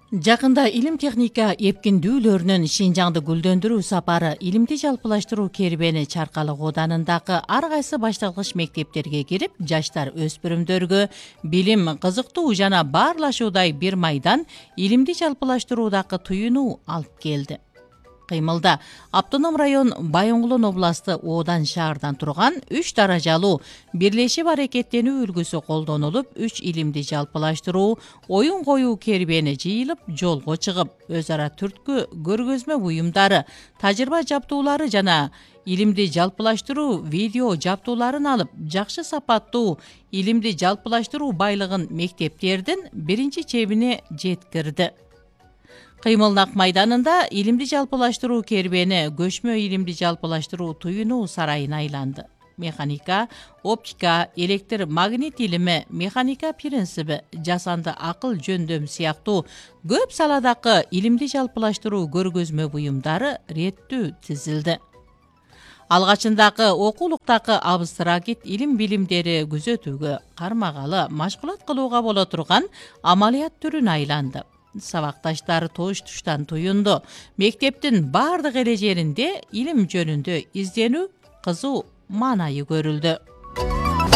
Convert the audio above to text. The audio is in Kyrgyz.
Жакында илим техника эпкиндүүлөрүнүн Шинжаңды гүлдөндүрүү сапары илимди жалпылаштыруу кербени Чаркалык ооданындагы ар кайсы башталгыч мектептерге кирип, жаштар өспүрүмдөргө билим, кызыктуу жана баарлашуудай бир майдан илимди жалпылаштыруудагы туюнуу алып келди. Кыймылда Автоном район Байоңгулон областы Оодан шаардан турган 3 даражалуу бирлешип аракеттенүү үлгүсү колдонулуп, 3 илимди жалпылаштыруу, оюн коюу кербени жыйылып, жолго чыгып, өз ара түрткү көргөзмө буюмдары, тажрыйба жаптуулары жана илимди жалпылаштыруу видео жаптууларын алып, жакшы сапаттуу илимди жалпылаштыруу байлыгын мектептердин биринчи чебине жеткирди. Кыймылнак майданында илимди жалпылаштыруу кербени көчмө илимди жалпылаштыруу туюнуу сарайына айланды. Механика, оптика, электр магнит илими, механика принциби, жасанды акыл жөндөм сыяктуу көп саладагы илимди жалпылаштыруу көргөзмө буюмдары реттүү тизилди. Алгачындагы окуулуктагы абстракт илим билимдери күзөтүүгө, кармагалы, машгулат кылууга боло турган амалият түрүнө айланды. Сабакташтар тош-туштан туюнду. Мектептин бардык эрежелеринде илим жөнүндө изденүү кызуу маанайы көрүлдү.